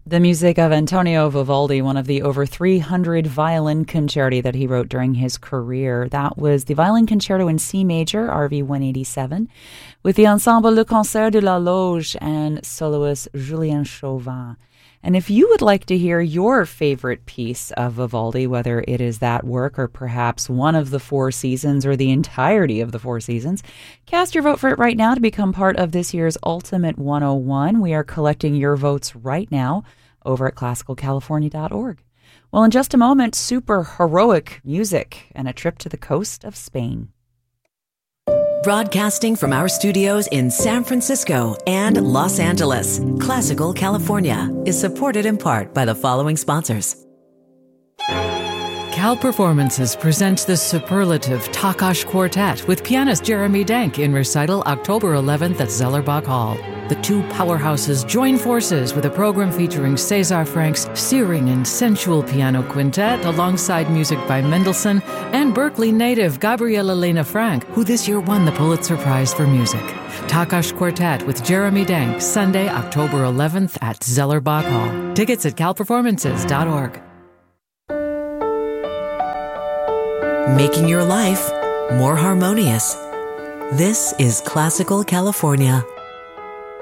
The music of Antonio Vivaldi, one of the over 300 violin concerti that he wrote during his career. That was the Violin Concerto in C major, RV 187, with the ensemble Le Concert de la Loge and soloist Julien Chauvin. And if you would like to hear your favorite piece of Vivaldi, whether it is that work or perhaps one of the Four Seasons or the entirety of the Four Seasons, cast your vote for it right now to become part of this year's Ultimate 101. We are collecting your votes right now over at classicalcalifornia.org. Well, in just a moment, super heroic music and a trip to the coast of Spain. Broadcasting from our studios in San Francisco and Los Angeles, Classical California is supported in part by the following sponsors. Cal Performances presents the superlative Takash Quartet with pianist Jeremy Denk in recital October 11th at Zellerbach Hall. The two powerhouses join forces with a program featuring Cesar Frank's searing and sensual piano quintet alongside music by Mendelssohn and Berkeley native Gabriela Lena Frank, who this year won the Pulitzer Prize for Music. Takash Quartet with Jeremy Denk, Sunday, October 11th at Zellerbach Hall. Tickets at calperformances.org. Making your life more harmonious. This is Classical California.